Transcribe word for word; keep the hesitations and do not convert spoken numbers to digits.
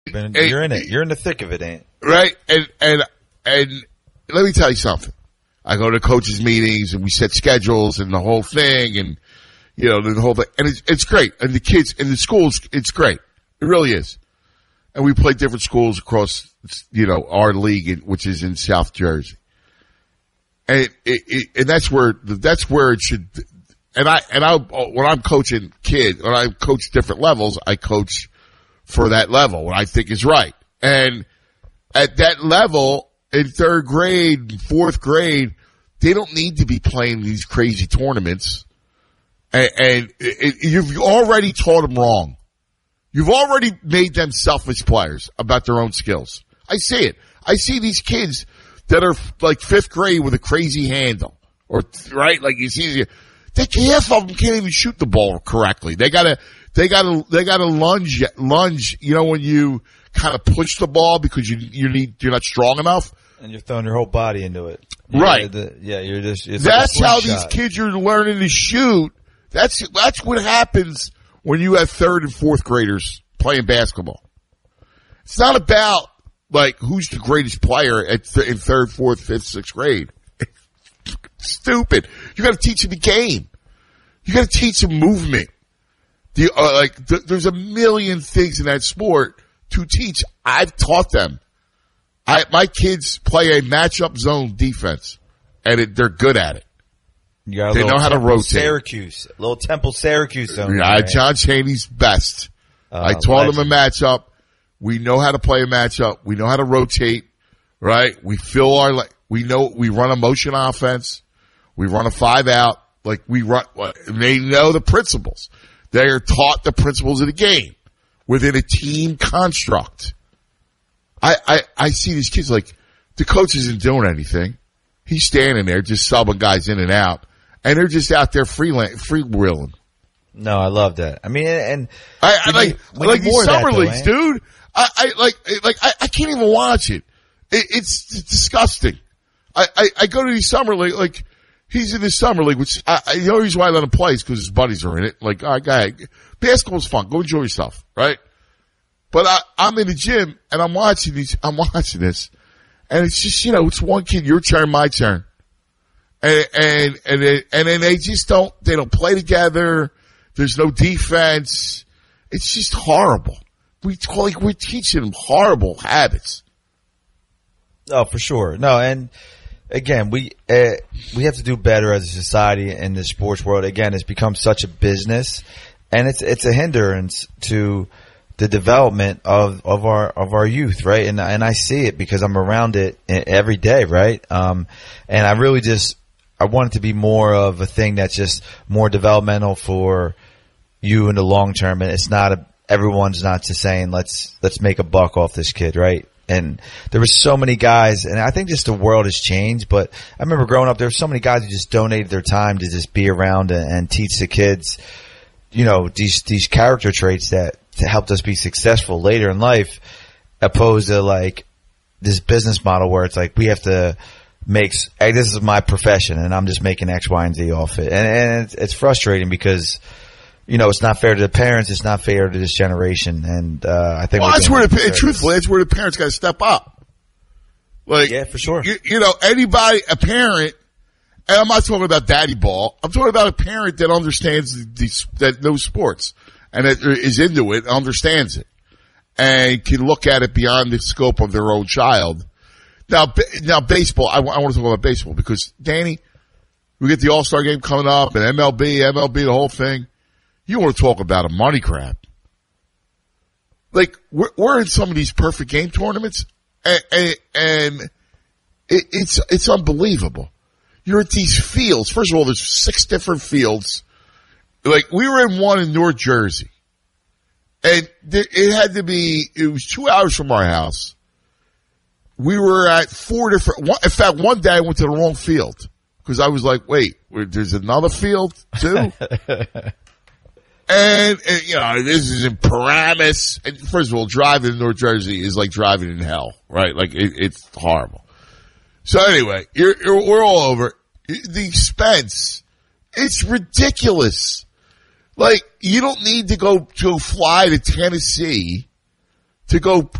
Been, you're in it. You're in the thick of it, ain't right? And and and let me tell you something. I go to coaches' meetings and we set schedules and the whole thing, and you know the whole thing, and it's it's great. And the kids in the schools, it's great. It really is. And we play different schools across, you know, our league, which is in South Jersey. And it, it, it, and that's where that's where it should. And I and I when I'm coaching kids, when I coach different levels, I coach for that level, what I think is right. And at that level, in third grade, fourth grade, they don't need to be playing these crazy tournaments. And, and it, it, you've already taught them wrong. You've already made them selfish players about their own skills. I see it. I see these kids that are like fifth grade with a crazy handle, or right, like you see, they half of them can't even shoot the ball correctly. They gotta, they gotta, they gotta lunge, lunge. You know, when you kind of push the ball because you you need you're not strong enough, and you're throwing your whole body into it. You're right. The, yeah, you're just. It's that's like how these shot. kids are learning to shoot. That's that's what happens when you have third and fourth graders playing basketball. It's not about like who's the greatest player at th- in third, fourth, fifth, sixth grade. Stupid. You got to teach them the game. You got to teach them movement. The uh, like th- there's a million things in that sport to teach. I've taught them. I my kids play a matchup zone defense, and it, they're good at it. You got a they little know how Temple to rotate. Syracuse, a little Temple Syracuse zone. Yeah, right? John Chaney's best. Uh, I taught legend. him a matchup. We know how to play a matchup. We know how to rotate, right? We fill our, we know, we run a motion offense. We run a five out. Like we run, they know the principles. They are taught the principles of the game within a team construct. I, I, I see these kids like, the coach isn't doing anything. He's standing there just subbing guys in and out. And they're just out there freelan- freewheeling. No, I love that. I mean, and I, I like, you, like these summer that, leagues, though, dude. I, I like, like I, I can't even watch it. it it's, it's disgusting. I, I, I go to these summer league, like he's in this summer league, which I, I, the only reason why I let him play is because his buddies are in it. Like, all right, guy, basketball's fun. Go enjoy yourself, right? But I, I'm in the gym and I'm watching these. I'm watching this, and it's just, you know, it's one kid, your turn, my turn. And, and, and, they, and then they just don't, they don't play together. There's no defense. It's just horrible. We, like, we're teaching them horrible habits. Oh, for sure. No, and again, we, uh, we have to do better as a society in the sports world. Again, it's become such a business, and it's, it's a hindrance to the development of, of our, of our youth, right? And, and I see it because I'm around it every day, right? Um, and I really just, I want it to be more of a thing that's just more developmental for you in the long term. And it's not a, everyone's not just saying, let's, let's make a buck off this kid, right? And there were so many guys, and I think just the world has changed, but I remember growing up, there were so many guys who just donated their time to just be around and, and teach the kids, you know, these, these character traits that helped us be successful later in life, opposed to like this business model where it's like, we have to, makes, hey, this is my profession and I'm just making X, Y, and Z off it. And, and it's, it's frustrating because, you know, it's not fair to the parents. It's not fair to this generation. And, uh, I think, well, that's where the, truthfully, that's where the parents got to step up. Like, yeah, for sure. You, you know, anybody, a parent, and I'm not talking about daddy ball. I'm talking about a parent that understands these, that knows sports and that is into it, understands it, and can look at it beyond the scope of their own child. Now, now baseball, I, w- I want to talk about baseball because, Danny, we get the All-Star game coming up and M L B, M L B, the whole thing. You want to talk about a money grab. Like, we're, we're in some of these perfect game tournaments and, and, and it, it's, it's unbelievable. You're at these fields. First of all, there's six different fields. Like, we were in one in North Jersey and th- it had to be, it was two hours from our house. We were at four different, one, in fact, one day I went to the wrong field because I was like, wait, there's another field too? and, and, you know, this is in Paramus. And first of all, driving in North Jersey is like driving in hell, right? Like, it, it's horrible. So anyway, you're, you're, we're all over. The expense, it's ridiculous. Like, you don't need to go to fly to Tennessee to go